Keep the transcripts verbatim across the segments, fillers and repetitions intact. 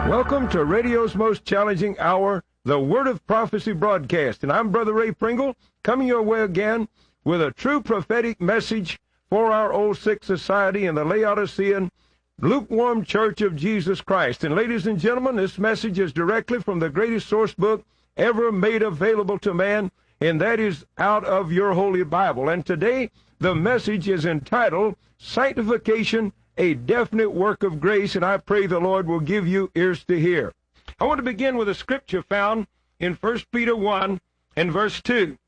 Welcome to radio's most challenging hour, the Word of Prophecy broadcast. And I'm Brother Ray Pringle, coming your way again with a true prophetic message for our old sick society and the Laodicean lukewarm church of Jesus Christ. And ladies and gentlemen, this message is directly from the greatest source book ever made available to man, and that is out of your Holy Bible. And today, the message is entitled, Sanctification, a Definite Work of Grace, and I pray the Lord will give you ears to hear. I want to begin with a scripture found in First Peter one and verse two.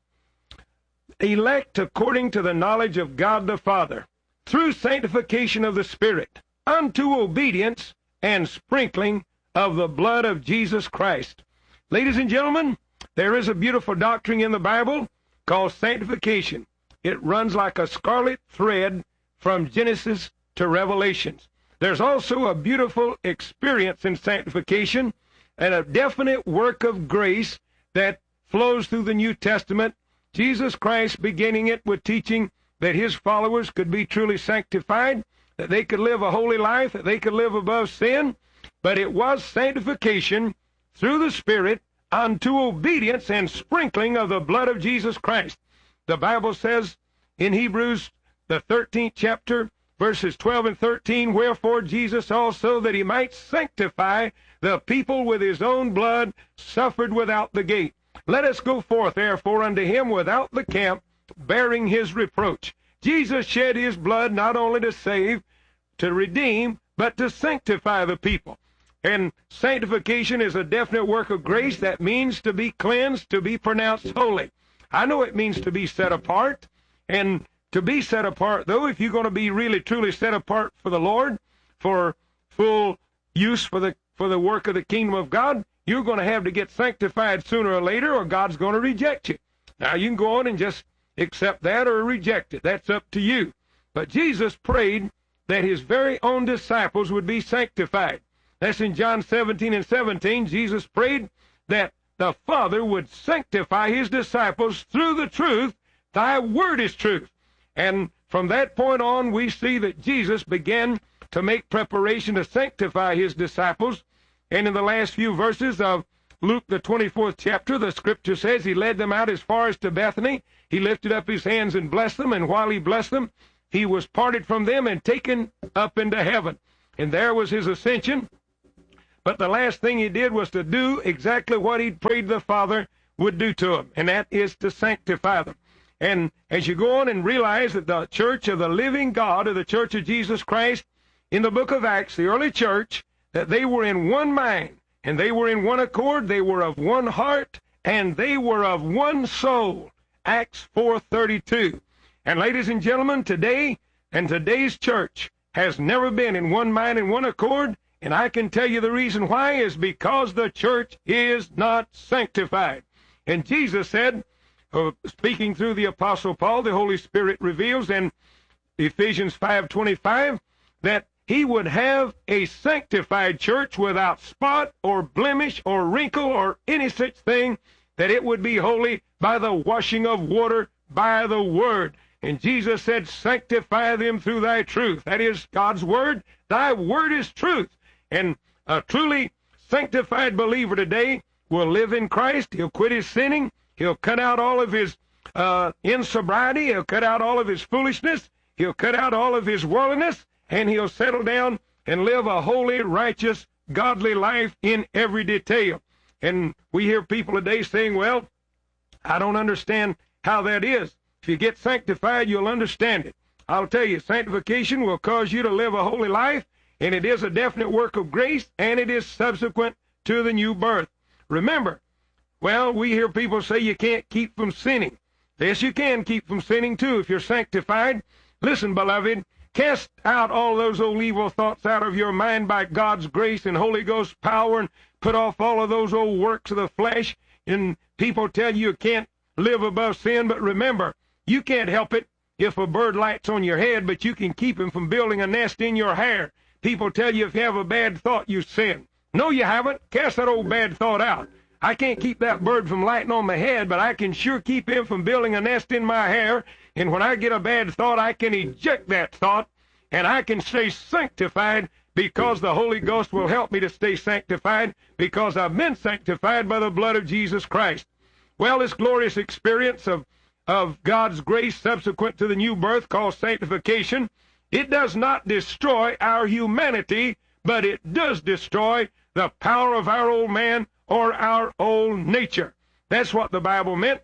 Elect according to the knowledge of God the Father, through sanctification of the Spirit, unto obedience and sprinkling of the blood of Jesus Christ. Ladies and gentlemen, there is a beautiful doctrine in the Bible called sanctification. It runs like a scarlet thread from Genesis to Revelations. There's also a beautiful experience in sanctification and a definite work of grace that flows through the New Testament. Jesus Christ beginning it with teaching that his followers could be truly sanctified, that they could live a holy life, that they could live above sin. But it was sanctification through the Spirit unto obedience and sprinkling of the blood of Jesus Christ. The Bible says in Hebrews, the thirteenth chapter, verses twelve and thirteen, wherefore Jesus also, that he might sanctify the people with his own blood, suffered without the gate. Let us go forth, therefore, unto him without the camp, bearing his reproach. Jesus shed his blood not only to save, to redeem, but to sanctify the people. And sanctification is a definite work of grace. That means to be cleansed, to be pronounced holy. I know it means to be set apart, and to be set apart, though, if you're going to be really truly set apart for the Lord, for full use for the for the work of the kingdom of God, you're going to have to get sanctified sooner or later, or God's going to reject you. Now, you can go on and just accept that or reject it. That's up to you. But Jesus prayed that his very own disciples would be sanctified. That's in John seventeen and seventeen. Jesus prayed that the Father would sanctify his disciples through the truth. Thy word is truth. And from that point on, we see that Jesus began to make preparation to sanctify his disciples. And in the last few verses of Luke, the twenty-fourth chapter, the scripture says he led them out as far as to Bethany. He lifted up his hands and blessed them. And while he blessed them, he was parted from them and taken up into heaven. And there was his ascension. But the last thing he did was to do exactly what he'd prayed the Father would do to him, and that is to sanctify them. And as you go on and realize that the church of the living God, or the church of Jesus Christ, in the book of Acts, the early church, that they were in one mind, and they were in one accord, they were of one heart, and they were of one soul. Acts four thirty-two. And ladies and gentlemen, today, and today's church has never been in one mind and one accord, and I can tell you the reason why is because the church is not sanctified. And Jesus said, Uh, speaking through the Apostle Paul, the Holy Spirit reveals in Ephesians five twenty-five that he would have a sanctified church without spot or blemish or wrinkle or any such thing, that it would be holy by the washing of water by the word. And Jesus said, sanctify them through thy truth. That is God's word. Thy word is truth. And a truly sanctified believer today will live in Christ. He'll quit his sinning. He'll cut out all of his uh, insobriety. He'll cut out all of his foolishness. He'll cut out all of his worldliness, and he'll settle down and live a holy, righteous, godly life in every detail. And we hear people today saying, well, I don't understand how that is. If you get sanctified, you'll understand it. I'll tell you, sanctification will cause you to live a holy life, and it is a definite work of grace, and it is subsequent to the new birth. Remember, well, we hear people say you can't keep from sinning. Yes, you can keep from sinning, too, if you're sanctified. Listen, beloved, cast out all those old evil thoughts out of your mind by God's grace and Holy Ghost power, and put off all of those old works of the flesh. And people tell you you can't live above sin, but remember, you can't help it if a bird lights on your head, but you can keep him from building a nest in your hair. People tell you if you have a bad thought, you sin. No, you haven't. Cast that old bad thought out. I can't keep that bird from lighting on my head, but I can sure keep him from building a nest in my hair. And when I get a bad thought, I can eject that thought, and I can stay sanctified because the Holy Ghost will help me to stay sanctified, because I've been sanctified by the blood of Jesus Christ. Well, this glorious experience of, of God's grace subsequent to the new birth called sanctification, it does not destroy our humanity, but it does destroy the power of our old man or our old nature. That's what the Bible meant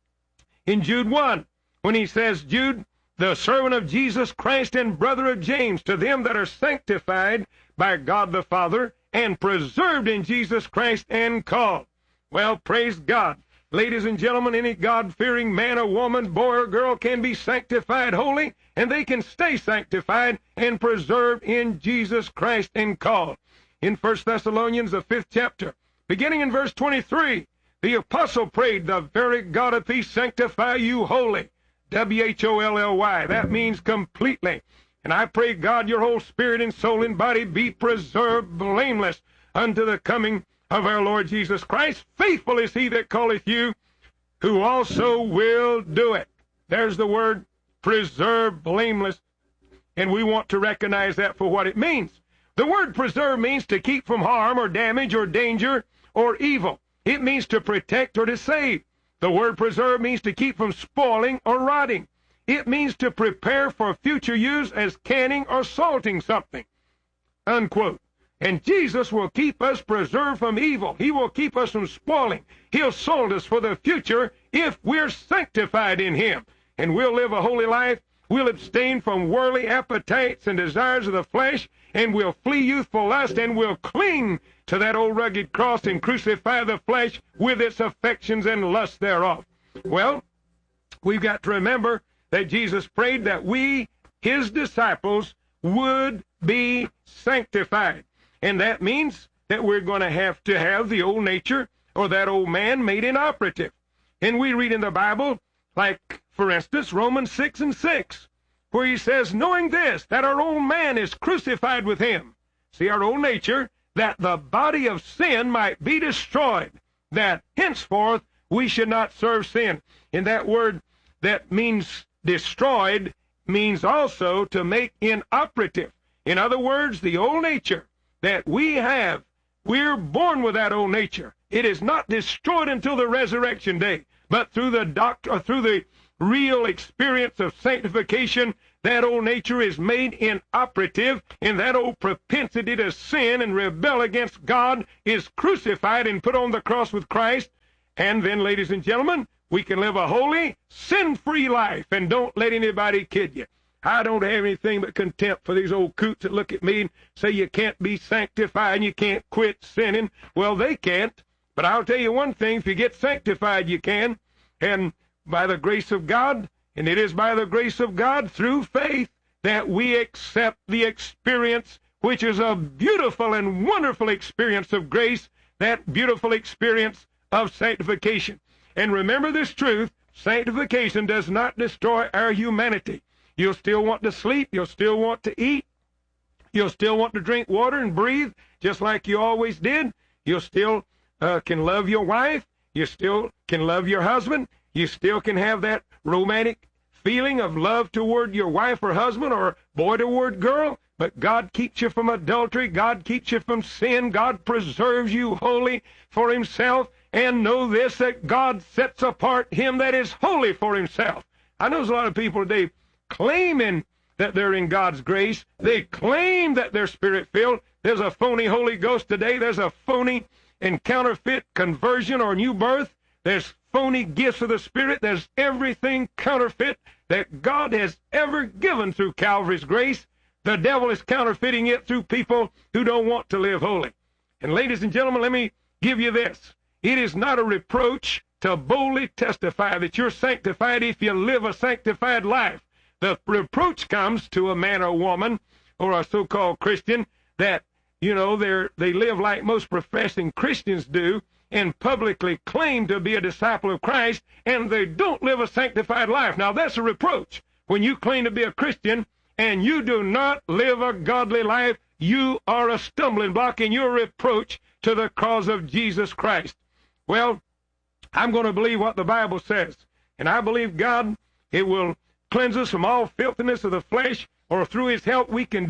in Jude one, when he says, Jude, the servant of Jesus Christ and brother of James, to them that are sanctified by God the Father and preserved in Jesus Christ and called. Well, praise God. Ladies and gentlemen, any God-fearing man or woman, boy or girl can be sanctified holy, and they can stay sanctified and preserved in Jesus Christ and called. In First Thessalonians, the fifth chapter, beginning in verse twenty-three, the apostle prayed, the very God of peace sanctify you wholly. W H O L L Y. That means completely. And I pray, God, your whole spirit and soul and body be preserved blameless unto the coming of our Lord Jesus Christ. Faithful is he that calleth you, who also will do it. There's the word, preserve blameless. And we want to recognize that for what it means. The word preserve means to keep from harm or damage or danger or evil. It means to protect or to save. The word preserve means to keep from spoiling or rotting. It means to prepare for future use as canning or salting something. Unquote. And Jesus will keep us preserved from evil. He will keep us from spoiling. He'll salt us for the future if we're sanctified in him. And we'll live a holy life. We'll abstain from worldly appetites and desires of the flesh. And we'll flee youthful lust. And we'll cling to that old rugged cross and crucify the flesh with its affections and lusts thereof. Well, we've got to remember that Jesus prayed that we, his disciples, would be sanctified. And that means that we're going to have to have the old nature or that old man made inoperative. And we read in the Bible, like, for instance, Romans six and six, where he says, knowing this, that our old man is crucified with him. See, our old nature, that the body of sin might be destroyed, that henceforth we should not serve sin. And that word that means destroyed means also to make inoperative. In other words, the old nature that we have, we're born with that old nature. It is not destroyed until the resurrection day, but through the doct- or through the real experience of sanctification, that old nature is made inoperative, and that old propensity to sin and rebel against God is crucified and put on the cross with Christ. And then, ladies and gentlemen, we can live a holy, sin-free life, and don't let anybody kid you. I don't have anything but contempt for these old coots that look at me and say you can't be sanctified and you can't quit sinning. Well, they can't. But I'll tell you one thing, if you get sanctified, you can. And by the grace of God, and it is by the grace of God through faith that we accept the experience, which is a beautiful and wonderful experience of grace, that beautiful experience of sanctification. And remember this truth, sanctification does not destroy our humanity. You'll still want to sleep. You'll still want to eat. You'll still want to drink water and breathe, just like you always did. You still uh, can love your wife. You still can love your husband. You still can have that romantic feeling of love toward your wife or husband or boy toward girl. But God keeps you from adultery. God keeps you from sin. God preserves you holy for himself. And know this, that God sets apart him that is holy for himself. I know there's a lot of people today claiming that they're in God's grace. They claim that they're spirit-filled. There's a phony Holy Ghost today. There's a phony and counterfeit conversion or new birth. There's phony gifts of the Spirit. There's everything counterfeit that God has ever given through Calvary's grace. The devil is counterfeiting it through people who don't want to live holy. And ladies and gentlemen, let me give you this. It is not a reproach to boldly testify that you're sanctified if you live a sanctified life. The reproach comes to a man or woman or a so-called Christian that, you know, they're, they live like most professing Christians do and publicly claim to be a disciple of Christ, and they don't live a sanctified life. Now, that's a reproach. When you claim to be a Christian and you do not live a godly life, you are a stumbling block and you're a reproach to the cause of Jesus Christ. Well, I'm going to believe what the Bible says, and I believe God, it will cleanse us from all filthiness of the flesh, or through his help we can do it.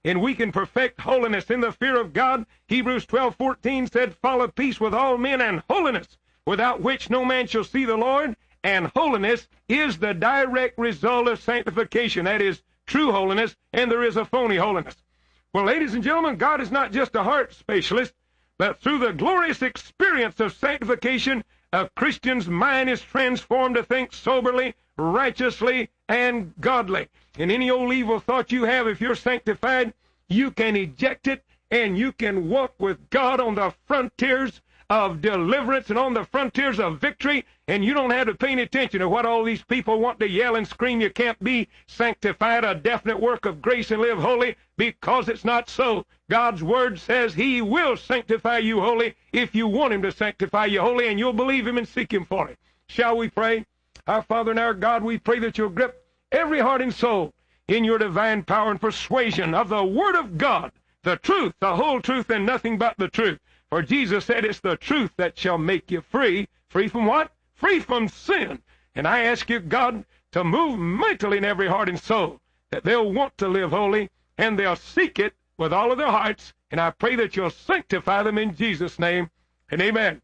and we can perfect holiness in the fear of God. Hebrews twelve fourteen said, follow peace with all men and holiness, without which no man shall see the Lord. And holiness is the direct result of sanctification. That is true holiness, and there is a phony holiness. Well, ladies and gentlemen, God is not just a heart specialist, but through the glorious experience of sanctification, a Christian's mind is transformed to think soberly, righteously, and godly. And any old evil thought you have, if you're sanctified, you can eject it, and you can walk with God on the frontiers of deliverance and on the frontiers of victory, and you don't have to pay any attention to what all these people want to yell and scream. You can't be sanctified, a definite work of grace, and live holy, because it's not so. God's word says he will sanctify you holy if you want him to sanctify you holy, and you'll believe him and seek him for it. Shall we pray? Our Father and our God, we pray that you'll grip every heart and soul in your divine power and persuasion of the word of God, the truth, the whole truth, and nothing but the truth. For Jesus said it's the truth that shall make you free. Free from what? Free from sin. And I ask you, God, to move mightily in every heart and soul, that they'll want to live holy, and they'll seek it with all of their hearts. And I pray that you'll sanctify them in Jesus' name, and amen.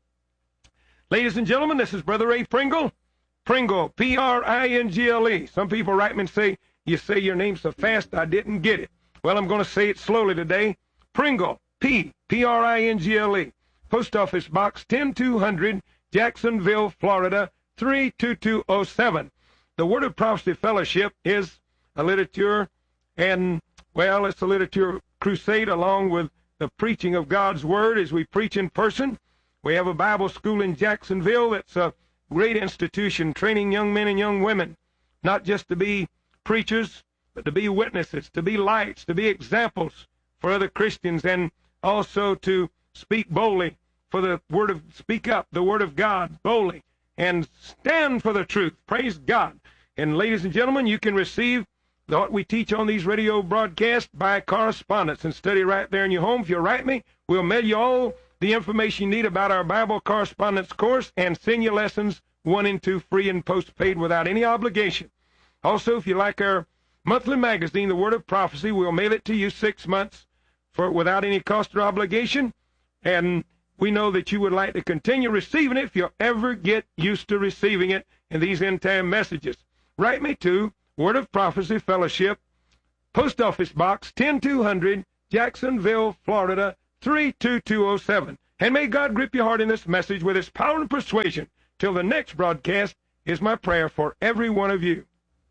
Ladies and gentlemen, this is Brother Ray Pringle. Pringle, P R I N G L E. Some people write me and say, you say your name so fast I didn't get it. Well, I'm going to say it slowly today. Pringle, P, P R I N G L E. Post Office Box ten two hundred, Jacksonville, Florida, three two two oh seven. The Word of Prophecy Fellowship is a literature, and, well, it's a literature crusade along with the preaching of God's Word as we preach in person. We have a Bible school in Jacksonville that's a great institution, training young men and young women, not just to be preachers, but to be witnesses, to be lights, to be examples for other Christians, and also to speak boldly for the word of, speak up the word of God boldly, and stand for the truth. Praise God. And ladies and gentlemen, you can receive what we teach on these radio broadcasts by correspondence and study right there in your home. If you write me, we'll mail you all the information you need about our Bible correspondence course and send you lessons one and two free and postpaid without any obligation. Also, if you like our monthly magazine, The Word of Prophecy, we'll mail it to you six months for without any cost or obligation. And we know that you would like to continue receiving it if you ever get used to receiving it in these end-time messages. Write me to Word of Prophecy Fellowship, Post Office Box ten two hundred, Jacksonville, Florida, three two two oh seven. And may God grip your heart in this message with his power and persuasion. Till the next broadcast is my prayer for every one of you.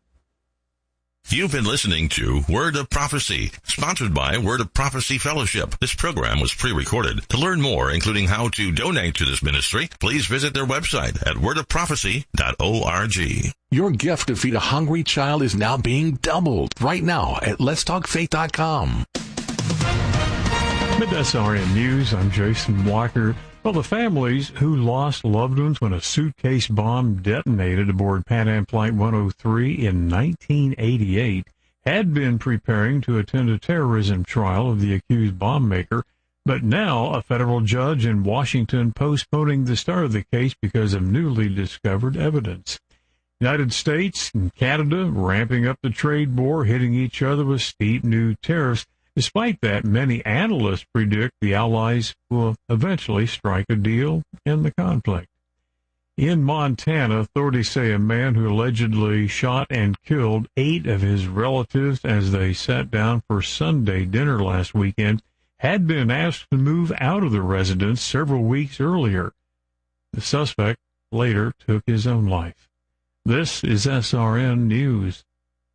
You've been listening to Word of Prophecy, sponsored by Word of Prophecy Fellowship. This program was pre-recorded. To learn more, including how to donate to this ministry, please visit their website at word of prophecy dot org. Your gift to feed a hungry child is now being doubled right now at lets talk faith dot com. With S R N News, I'm Jason Walker. Well, the families who lost loved ones when a suitcase bomb detonated aboard Pan Am Flight one oh three in nineteen eighty-eight had been preparing to attend a terrorism trial of the accused bomb maker, but now a federal judge in Washington postponing the start of the case because of newly discovered evidence. United States and Canada ramping up the trade war, hitting each other with steep new tariffs. Despite that, many analysts predict the Allies will eventually strike a deal in the conflict. In Montana, authorities say a man who allegedly shot and killed eight of his relatives as they sat down for Sunday dinner last weekend had been asked to move out of the residence several weeks earlier. The suspect later took his own life. This is S R N News.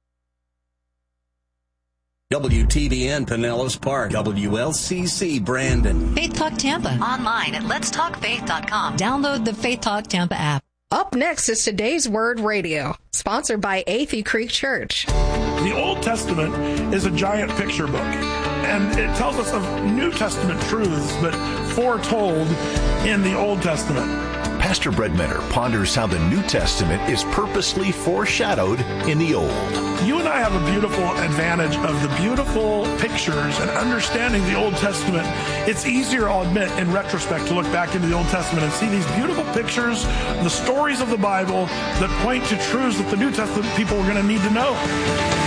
W T B N Pinellas Park, W L C C Brandon. Faith Talk Tampa. Online at lets talk faith dot com. Download the Faith Talk Tampa app. Up next is Today's Word Radio, sponsored by Athey Creek Church. The Old Testament is a giant picture book, and it tells us of New Testament truths, but foretold in the Old Testament. Pastor Brett Menner ponders how the New Testament is purposely foreshadowed in the Old. You and I have a beautiful advantage of the beautiful pictures and understanding the Old Testament. It's easier, I'll admit, in retrospect, to look back into the Old Testament and see these beautiful pictures, the stories of the Bible that point to truths that the New Testament people are going to need to know.